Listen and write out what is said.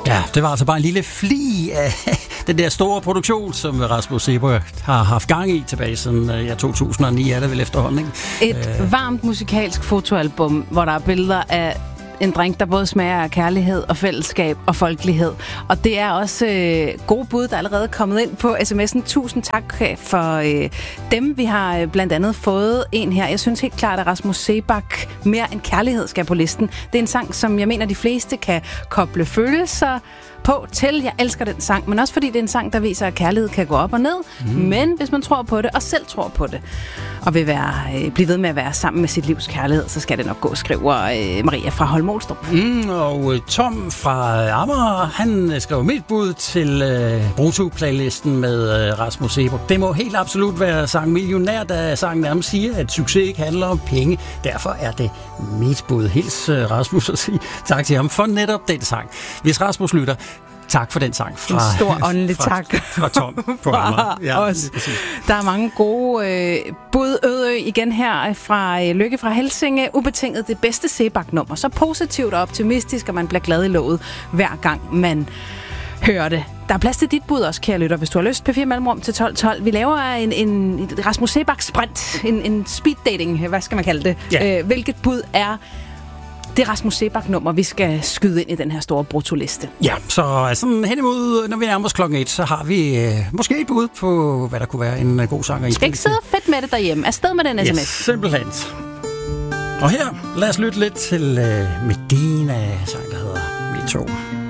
Ja, det var altså bare en lille fli af den der store produktion, som Rasmus Seebach har haft gang i tilbage siden 2009, er det vel efterhånden, ikke? Et varmt musikalsk fotoalbum, hvor der er billeder af en drink, der både smager af kærlighed og fællesskab og folkelighed. Og det er også gode bud, der er allerede kommet ind på sms'en. Tusind tak for dem. Vi har blandt andet fået en her. Jeg synes helt klart, at Rasmus Seebach Mere end kærlighed skal på listen. Det er en sang, som jeg mener, de fleste kan koble følelser på til. Jeg elsker den sang, men også fordi det er en sang, der viser, at kærlighed kan gå op og ned. Men hvis man tror på det, og selv tror på det, og vil blive ved med at være sammen med sit livs kærlighed, så skal det nok gå, skriver Maria fra Holmålstrup. Og Tom fra Amager, han skriver mit bud til Brutto-playlisten med Rasmus Seebach. Det må helt absolut være sang Millionær, da sangen nærmest siger, at succes ikke handler om penge. Derfor er det mit bud. Hils Rasmus og sige tak til ham for netop den sang. Hvis Rasmus lytter, tak for den sang. En stor åndelig tak. Fra Tom på Amager. Ja, der er mange gode bud. Ødø igen her fra Lykke fra Helsinge. Ubetinget det bedste Seebach-nummer. Så positivt og optimistisk, og man bliver glad i låget hver gang man hører det. Der er plads til dit bud også, kære lytter, hvis du har lyst. P4 Mellemrum til 12.12. Vi laver en Rasmus Seebach-sprint. En speed dating, hvad skal man kalde det? Ja. Hvilket bud er det Rasmus Seebach-nummer, vi skal skyde ind i den her store bruttoliste? Ja, så sådan hen imod, når vi nærmer os klokken 1, så har vi måske et bud på, hvad der kunne være en god sang. Skal ikke sidde fedt med det derhjemme. Afsted med den sms. Yes, simpelthen. Og her, lad os lytte lidt til Medina, sang der hedder Vi to.